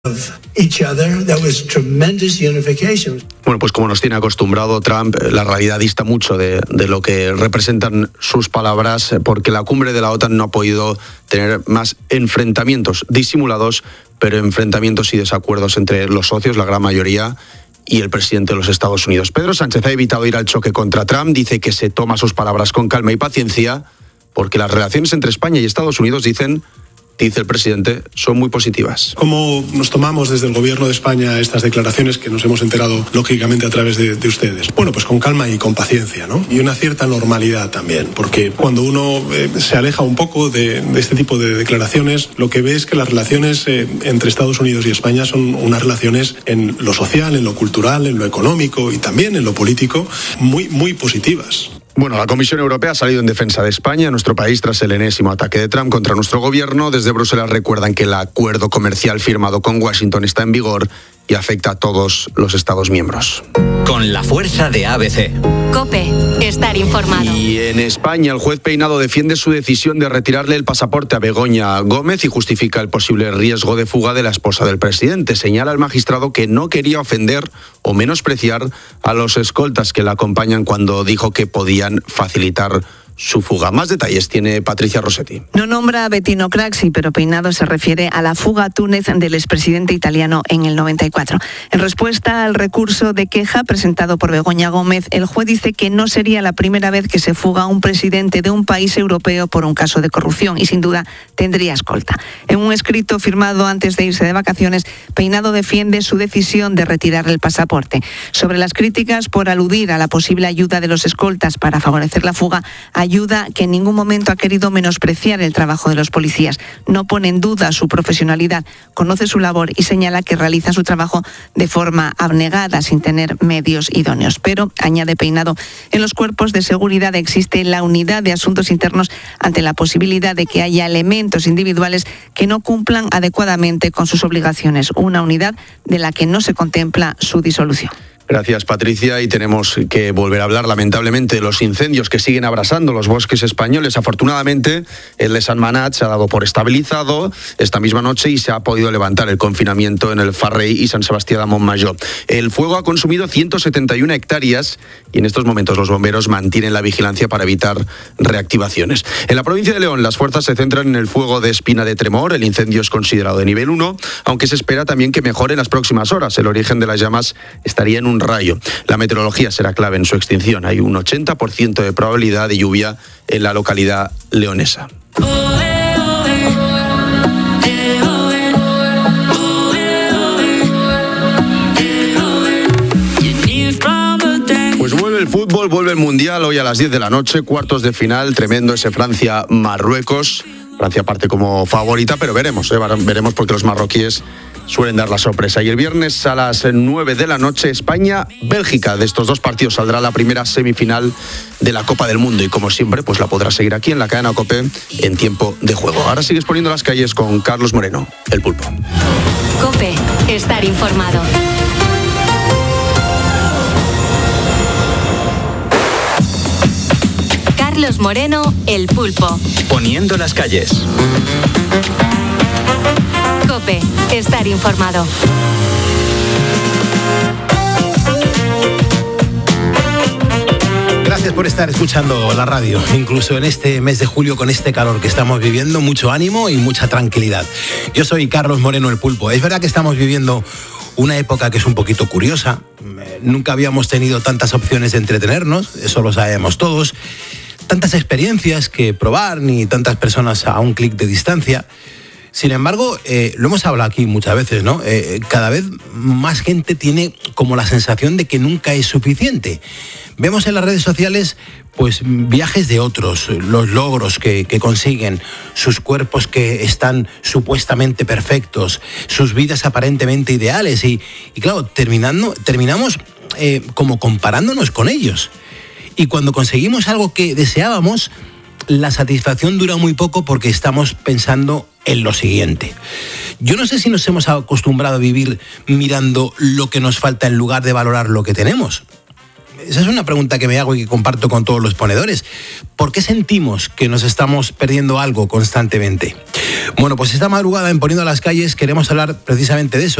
Bueno, pues como nos tiene acostumbrado Trump, la realidad dista mucho de lo que representan sus palabras, porque la cumbre de la OTAN no ha podido tener más enfrentamientos disimulados, pero enfrentamientos y desacuerdos entre los socios, la gran mayoría, y el presidente de los Estados Unidos. Pedro Sánchez ha evitado ir al choque contra Trump, dice que se toma sus palabras con calma y paciencia, porque las relaciones entre España y Estados Unidos, dice el presidente, son muy positivas. ¿Cómo nos tomamos desde el gobierno de España estas declaraciones que nos hemos enterado, lógicamente, a través de ustedes? Bueno, pues con calma y con paciencia, ¿no? Y una cierta normalidad también, porque cuando uno se aleja un poco de este tipo de declaraciones, lo que ve es que las relaciones entre Estados Unidos y España son unas relaciones en lo social, en lo cultural, en lo económico y también en lo político muy, muy positivas. Bueno, la Comisión Europea ha salido en defensa de España, nuestro país, tras el enésimo ataque de Trump contra nuestro gobierno. Desde Bruselas recuerdan que el acuerdo comercial firmado con Washington está en vigor y afecta a todos los Estados miembros. Con la fuerza de ABC. COPE, estar informado. Y en España, el juez Peinado defiende su decisión de retirarle el pasaporte a Begoña Gómez y justifica el posible riesgo de fuga de la esposa del presidente. Señala el magistrado que no quería ofender o menospreciar a los escoltas que la acompañan cuando dijo que podían facilitar su fuga. Más detalles tiene Patricia Rossetti. No nombra a Bettino Craxi, pero Peinado se refiere a la fuga a Túnez del expresidente italiano en el 94. En respuesta al recurso de queja presentado por Begoña Gómez, el juez dice que no sería la primera vez que se fuga un presidente de un país europeo por un caso de corrupción y sin duda tendría escolta. En un escrito firmado antes de irse de vacaciones, Peinado defiende su decisión de retirar el pasaporte. Sobre las críticas por aludir a la posible ayuda de los escoltas para favorecer la fuga, ayuda que en ningún momento ha querido menospreciar el trabajo de los policías. No pone en duda su profesionalidad, conoce su labor y señala que realiza su trabajo de forma abnegada, sin tener medios idóneos. Pero, añade Peinado, en los cuerpos de seguridad existe la unidad de asuntos internos ante la posibilidad de que haya elementos individuales que no cumplan adecuadamente con sus obligaciones. Una unidad de la que no se contempla su disolución. Gracias, Patricia. Y tenemos que volver a hablar, lamentablemente, de los incendios que siguen abrasando los bosques españoles. Afortunadamente, el de Sentmenat se ha dado por estabilizado esta misma noche y se ha podido levantar el confinamiento en el Farrey y San Sebastián de Montmajor. El fuego ha consumido 171 hectáreas y en estos momentos los bomberos mantienen la vigilancia para evitar reactivaciones. En la provincia de León, las fuerzas se centran en el fuego de Espina de Tremor. El incendio es considerado de nivel 1, aunque se espera también que mejore en las próximas horas. El origen de las llamas estaría en un rayo. La meteorología será clave en su extinción. Hay un 80% de probabilidad de lluvia en la localidad leonesa. Pues vuelve el fútbol, vuelve el Mundial hoy a las 10 de la noche, cuartos de final, tremendo ese Francia-Marruecos. Francia parte como favorita, pero veremos porque los marroquíes suelen dar la sorpresa. Y el viernes a las 9 de la noche, España-Bélgica. De estos dos partidos saldrá la primera semifinal de la Copa del Mundo y como siempre, pues la podrás seguir aquí en la cadena COPE en tiempo de juego. Ahora sigues poniendo las calles con Carlos Moreno, el Pulpo. COPE, estar informado. Carlos Moreno, el Pulpo. Poniendo las calles. COPE, estar informado. Gracias por estar escuchando la radio, incluso en este mes de julio con este calor que estamos viviendo, mucho ánimo y mucha tranquilidad. Yo soy Carlos Moreno, el Pulpo. Es verdad que estamos viviendo una época que es un poquito curiosa. Nunca habíamos tenido tantas opciones de entretenernos, eso lo sabemos todos. Tantas experiencias que probar, ni tantas personas a un clic de distancia. Sin embargo, lo hemos hablado aquí muchas veces, ¿no? Cada vez más gente tiene como la sensación de que nunca es suficiente. Vemos en las redes sociales pues viajes de otros, los logros que consiguen, sus cuerpos que están supuestamente perfectos, sus vidas aparentemente ideales y claro, terminamos como comparándonos con ellos. Y cuando conseguimos algo que deseábamos, la satisfacción dura muy poco porque estamos pensando en lo siguiente. Yo no sé si nos hemos acostumbrado a vivir mirando lo que nos falta en lugar de valorar lo que tenemos. esa es una pregunta que me hago y que comparto con todos los ponedores. ¿Por qué sentimos que nos estamos perdiendo algo constantemente? Bueno, pues esta madrugada en Poniendo las Calles queremos hablar precisamente de eso.